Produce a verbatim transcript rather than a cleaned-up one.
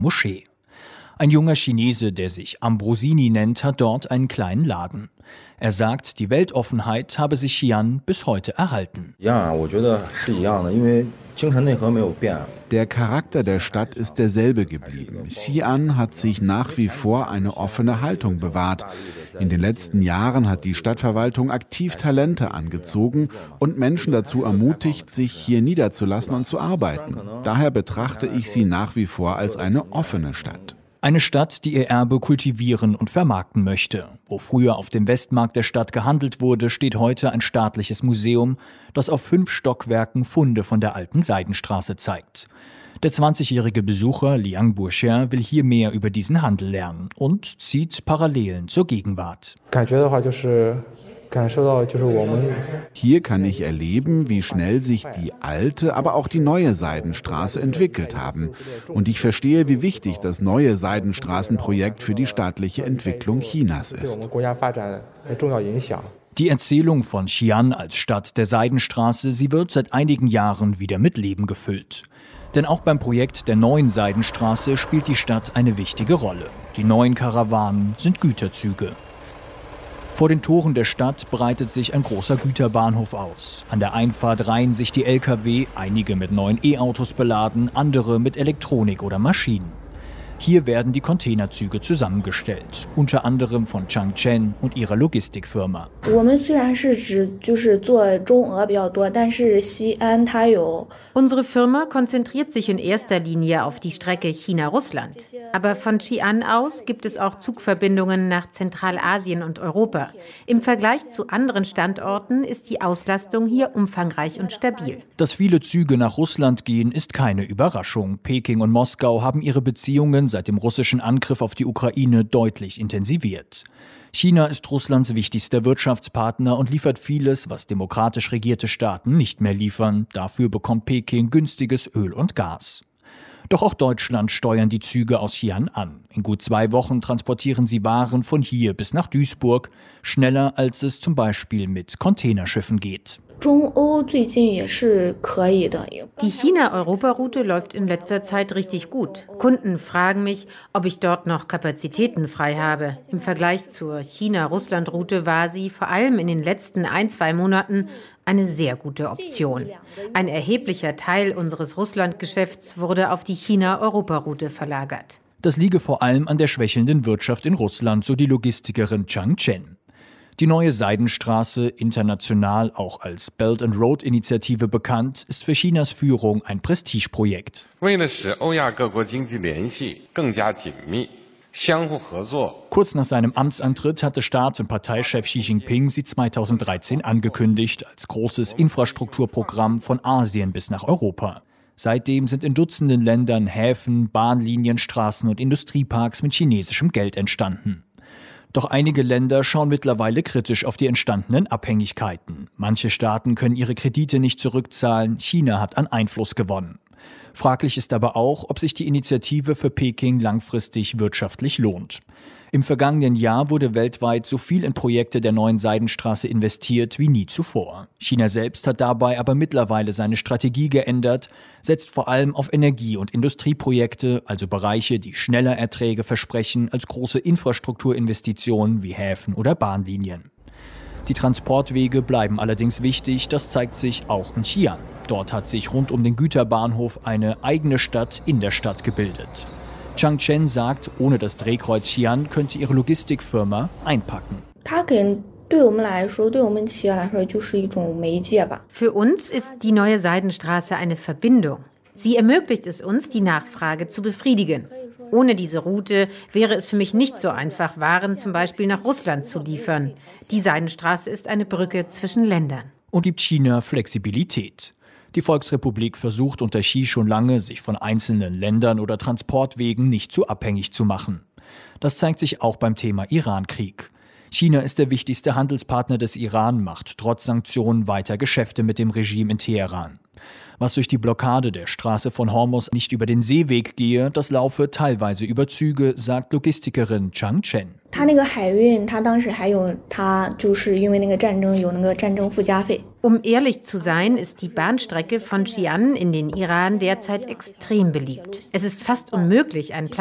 Moschee. Ein junger Chinese, der sich Ambrosini nennt, hat dort einen kleinen Laden. Er sagt, die Weltoffenheit habe sich Xi'an bis heute erhalten. Der Charakter der Stadt ist derselbe geblieben. Xi'an hat sich nach wie vor eine offene Haltung bewahrt. In den letzten Jahren hat die Stadtverwaltung aktiv Talente angezogen und Menschen dazu ermutigt, sich hier niederzulassen und zu arbeiten. Daher betrachte ich sie nach wie vor als eine offene Stadt. Eine Stadt, die ihr Erbe kultivieren und vermarkten möchte. Wo früher auf dem Westmarkt der Stadt gehandelt wurde, steht heute ein staatliches Museum, das auf fünf Stockwerken Funde von der alten Seidenstraße zeigt. Der zwanzigjährige Besucher Liang Buxian will hier mehr über diesen Handel lernen und zieht Parallelen zur Gegenwart. Hier kann ich erleben, wie schnell sich die alte, aber auch die neue Seidenstraße entwickelt haben. Und ich verstehe, wie wichtig das neue Seidenstraßenprojekt für die staatliche Entwicklung Chinas ist. Die Erzählung von Xi'an als Stadt der Seidenstraße, sie wird seit einigen Jahren wieder mit Leben gefüllt. Denn auch beim Projekt der neuen Seidenstraße spielt die Stadt eine wichtige Rolle. Die neuen Karawanen sind Güterzüge. Vor den Toren der Stadt breitet sich ein großer Güterbahnhof aus. An der Einfahrt reihen sich die L K W, einige mit neuen E-Autos beladen, andere mit Elektronik oder Maschinen. Hier werden die Containerzüge zusammengestellt, unter anderem von Changchen und ihrer Logistikfirma. Unsere Firma konzentriert sich in erster Linie auf die Strecke China-Russland. Aber von Xi'an aus gibt es auch Zugverbindungen nach Zentralasien und Europa. Im Vergleich zu anderen Standorten ist die Auslastung hier umfangreich und stabil. Dass viele Züge nach Russland gehen, ist keine Überraschung. Peking und Moskau haben ihre Beziehungen seit dem russischen Angriff auf die Ukraine deutlich intensiviert. China ist Russlands wichtigster Wirtschaftspartner und liefert vieles, was demokratisch regierte Staaten nicht mehr liefern. Dafür bekommt Peking günstiges Öl und Gas. Doch auch Deutschland steuern die Züge aus Xi'an an. In gut zwei Wochen transportieren sie Waren von hier bis nach Duisburg, schneller als es zum Beispiel mit Containerschiffen geht. Die China-Europa-Route läuft in letzter Zeit richtig gut. Kunden fragen mich, ob ich dort noch Kapazitäten frei habe. Im Vergleich zur China-Russland-Route war sie vor allem in den letzten ein, zwei Monaten eine sehr gute Option. Ein erheblicher Teil unseres Russland-Geschäfts wurde auf die China-Europa-Route verlagert. Das liege vor allem an der schwächelnden Wirtschaft in Russland, so die Logistikerin Changchen. Die neue Seidenstraße, international auch als Belt and Road Initiative bekannt, ist für Chinas Führung ein Prestigeprojekt. Kurz nach seinem Amtsantritt hatte Staats- und Parteichef Xi Jinping sie zweitausenddreizehn angekündigt als großes Infrastrukturprogramm von Asien bis nach Europa. Seitdem sind in Dutzenden Ländern Häfen, Bahnlinien, Straßen und Industrieparks mit chinesischem Geld entstanden. Doch einige Länder schauen mittlerweile kritisch auf die entstandenen Abhängigkeiten. Manche Staaten können ihre Kredite nicht zurückzahlen, China hat an Einfluss gewonnen. Fraglich ist aber auch, ob sich die Initiative für Peking langfristig wirtschaftlich lohnt. Im vergangenen Jahr wurde weltweit so viel in Projekte der neuen Seidenstraße investiert wie nie zuvor. China selbst hat dabei aber mittlerweile seine Strategie geändert, setzt vor allem auf Energie- und Industrieprojekte, also Bereiche, die schneller Erträge versprechen als große Infrastrukturinvestitionen wie Häfen oder Bahnlinien. Die Transportwege bleiben allerdings wichtig, das zeigt sich auch in Xi'an. Dort hat sich rund um den Güterbahnhof eine eigene Stadt in der Stadt gebildet. Changchen sagt, ohne das Drehkreuz Xi'an könnte ihre Logistikfirma einpacken. Für uns ist die neue Seidenstraße eine Verbindung. Sie ermöglicht es uns, die Nachfrage zu befriedigen. Ohne diese Route wäre es für mich nicht so einfach, Waren zum Beispiel nach Russland zu liefern. Die Seidenstraße ist eine Brücke zwischen Ländern. Und gibt China Flexibilität. Die Volksrepublik versucht unter Xi schon lange, sich von einzelnen Ländern oder Transportwegen nicht zu abhängig zu machen. Das zeigt sich auch beim Thema Iran-Krieg. China ist der wichtigste Handelspartner des Iran, macht trotz Sanktionen weiter Geschäfte mit dem Regime in Teheran. Was durch die Blockade der Straße von Hormuz nicht über den Seeweg gehe, das laufe teilweise über Züge, sagt Logistikerin Changchen. Um ehrlich zu sein, ist die Bahnstrecke von Xi'an in den Iran derzeit extrem beliebt. Es ist fast unmöglich, einen